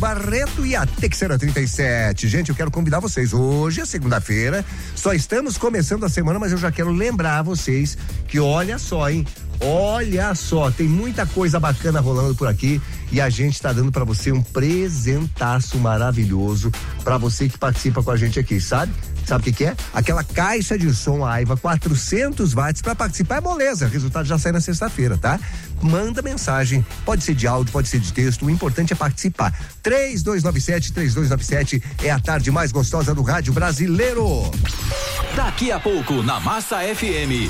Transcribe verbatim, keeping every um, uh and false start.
Barreto e a Texeira trinta e sete. Gente, eu quero convidar vocês. Hoje é segunda-feira, só estamos começando a semana, mas eu já quero lembrar vocês que olha só, hein? Olha só, tem muita coisa bacana rolando por aqui e a gente tá dando pra você um presentaço maravilhoso pra você que participa com a gente aqui, sabe? Sabe o que que é? Aquela caixa de som Aiva quatrocentos watts pra participar é moleza, o resultado já sai na sexta-feira, tá? Manda mensagem, pode ser de áudio, pode ser de texto, o importante é participar. três dois nove sete, três dois nove sete é a tarde mais gostosa do rádio brasileiro. Daqui a pouco na Massa F M,